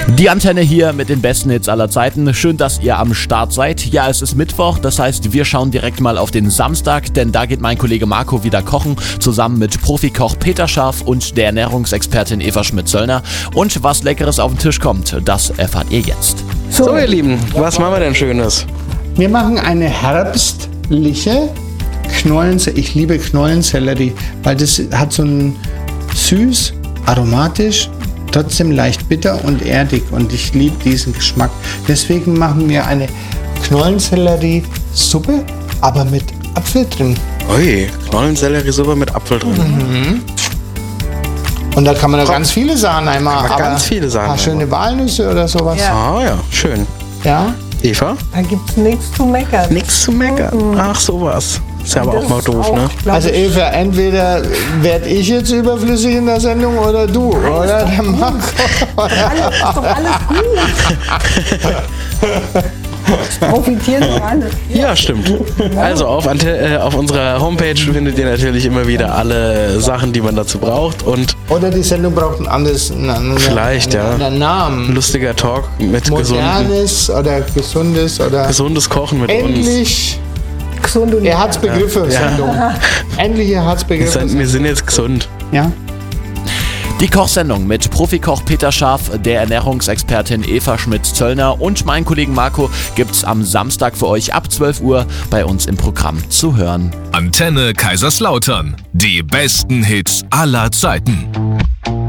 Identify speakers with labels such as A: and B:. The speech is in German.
A: Die Antenne hier mit den besten Hits aller Zeiten. Schön, dass ihr am Start seid. Ja, es ist Mittwoch, das heißt, wir schauen direkt mal auf den Samstag, denn da geht mein Kollege Marco wieder kochen, zusammen mit Profikoch Peter Scharf und der Ernährungsexpertin Eva Schmidt-Zöllner. Und was Leckeres auf den Tisch kommt, das erfahrt ihr jetzt.
B: So, ihr Lieben, was machen wir denn Schönes?
C: Wir machen eine herbstliche Knollensellerie. Ich liebe Knollensellerie, weil das hat so ein süß, aromatisch, trotzdem leicht bitter und erdig und ich liebe diesen Geschmack. Deswegen machen wir eine Knollensellerie-Suppe, aber mit Apfel drin.
B: Ui, Knollensellerie-Suppe mit Apfel drin.
C: Mhm. Und da kann man ganz viele Sachen einmal.
B: Ganz viele Sachen.
C: Ein paar schöne Walnüsse oder sowas.
D: Ja.
B: Ah ja, schön.
C: Ja.
B: Eva?
D: Da gibt's nichts zu meckern.
B: Nichts zu meckern. Ach, sowas. Ist ja aber auch mal doof, ne?
C: Also Eva, entweder werde ich jetzt überflüssig in der Sendung oder du, oder der Marco.
D: Ist doch alles gut. Profitieren doch alle.
B: Ja, stimmt. Also auf unserer Homepage findet ihr natürlich immer wieder alle Sachen, die man dazu braucht und
C: Oder die Sendung braucht einen
B: Vielleicht, ja.
C: einen Namen.
B: lustiger Talk mit
C: Modernes oder gesundes oder
B: gesundes Kochen mit
C: endlich
D: Gesund und
C: Herzbegriffe-Sendung. Endliche Herzbegriffe.
B: uns. Wir sind jetzt gesund.
C: Ja.
A: Die Kochsendung mit Profikoch Peter Scharf, der Ernährungsexpertin Eva Schmidt-Zöllner und meinen Kollegen Marco gibt's am Samstag für euch ab 12 Uhr bei uns im Programm zu hören.
E: Antenne Kaiserslautern. Die besten Hits aller Zeiten.